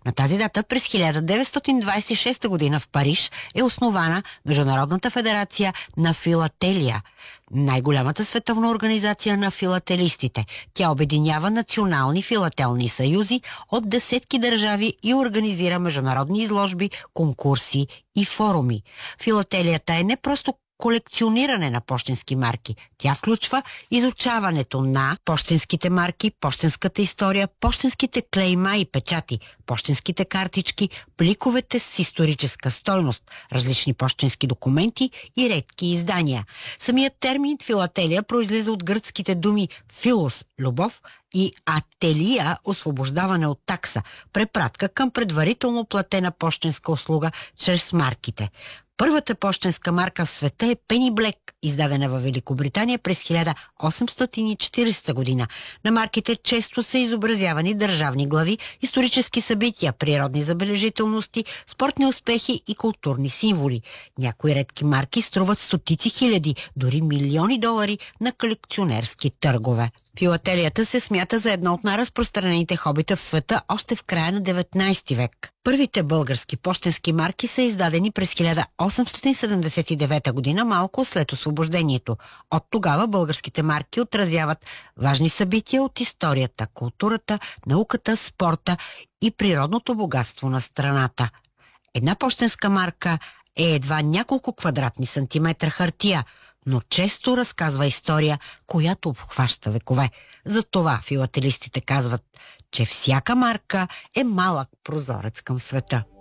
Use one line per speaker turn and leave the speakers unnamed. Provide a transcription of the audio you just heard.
На тази дата през 1926 година в Париж е основана Международната федерация на филателия, най-голямата световна организация на филателистите. Тя обединява национални филателни съюзи от десетки държави и организира международни изложби, конкурси и форуми. Филателията е не просто колекциониране на пощенски марки. Тя включва изучаването на пощенските марки, пощенската история, пощенските клейма и печати, пощенските картички, пликовете с историческа стойност, различни пощенски документи и редки издания. Самият термин филателия произлиза от гръцките думи филос – любов и ателия – освобождаване от такса, препратка към предварително платена пощенска услуга чрез марките. Първата пощенска марка в света е Penny Black, издадена във Великобритания през 1840 година. На марките често са изобразявани държавни глави, исторически събития, природни забележителности, спортни успехи и културни символи. Някои редки марки струват стотици хиляди, дори милиони долари на колекционерски търгове. Филателията се смята за едно от най-разпространените хобита в света още в края на 19 век. Първите български пощенски марки са издадени през 1879 година, малко след освобождението. От тогава българските марки отразяват важни събития от историята, културата, науката, спорта и природното богатство на страната. Една пощенска марка е едва няколко квадратни сантиметра хартия, но често разказва история, която обхваща векове. Затова филателистите казват, че всяка марка е малък прозорец към света.